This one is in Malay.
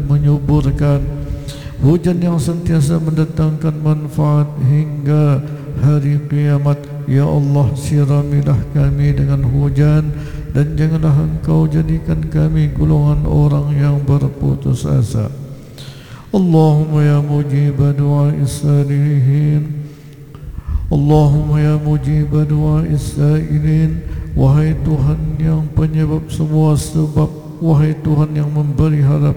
menyuburkan, hujan yang sentiasa mendatangkan manfaat hingga hari kiamat. Ya Allah, siramilah kami dengan hujan, dan janganlah Engkau jadikan kami golongan orang yang berputus asa. Allahumma ya mujiba du'a'is salihin, Allahumma ya mujiba du'a'is sa'ilin. Wahai Tuhan yang penyebab semua sebab, wahai Tuhan yang memberi harapan